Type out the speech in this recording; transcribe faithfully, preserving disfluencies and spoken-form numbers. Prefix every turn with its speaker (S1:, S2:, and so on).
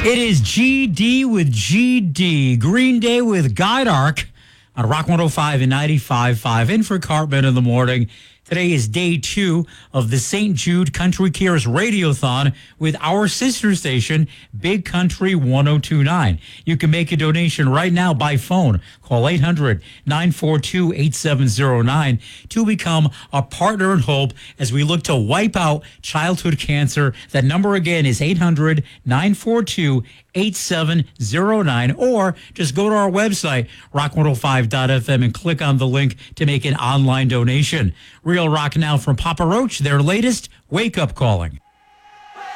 S1: It is G D with G D, Green Day with Guide Arc on Rock one oh five and ninety-five point five. In for Cartman in the morning. Today is day two of the Saint Jude Country Cares Radiothon with our sister station, Big Country one oh two point nine. You can make a donation right now by phone. Call eight hundred, nine four two, eight seven zero nine to become a partner in hope as we look to wipe out childhood cancer. That number again is eight hundred, nine four two, eight seven zero nine, or just go to our website, rock one oh five dot f m, and click on the link to make an online donation. Real Rock now from Papa Roach, their latest Wake Up Calling.